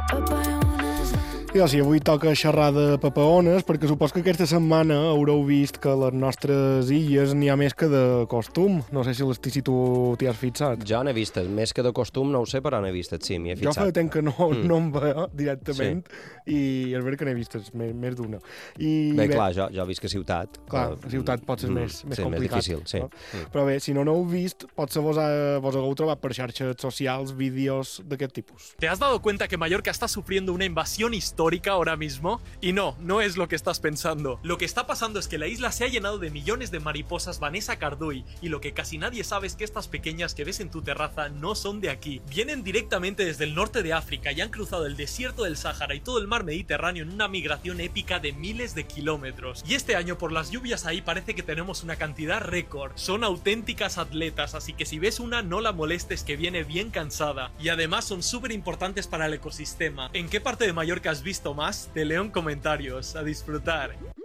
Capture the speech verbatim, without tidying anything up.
I doncs, avui toca xerrar de papaones, perquè supos que aquesta setmana haureu vist que a les nostres illes n'hi ha més que de costum. No sé si, si tu t'hi has fixat. Jo n'he vistes, més que de costum, no ho sé, però n'he vistes, sí, m'hi he Jo fixat. fa temps que no, Mm. no em veo directament, Sí. i és veritat que n'he vistes més, més d'una. I Bé, clar, jo, jo visc a ciutat. Clar, Eh, a ciutat pot ser mm, més, més sí, complicat. més difícil, sí. No? Mm. Però bé, si no n'heu vist, potser vos, ha, vos hagueu trobat per xarxes socials vídeos d'aquest tipus. ¿Te has dado cuenta que Mallorca está sufriendo una invasión histórica ahora mismo? Y no, no es lo que estás pensando. Lo que está pasando es que la isla se ha llenado de millones de mariposas Vanessa Carduy, y lo que casi nadie sabe es que estas pequeñas que ves en tu terraza no son de aquí. Vienen directamente desde el norte de África y han cruzado el desierto del Sáhara y todo el mar Mediterráneo en una migración épica de miles de kilómetros. Y este año, por las lluvias ahí, parece que tenemos una cantidad récord. Son auténticas atletas, así que si ves una, no la molestes, que viene bien cansada. Y además son súper importantes para el ecosistema. ¿En qué parte de Mallorca has visto más? Te leo en comentarios. A disfrutar.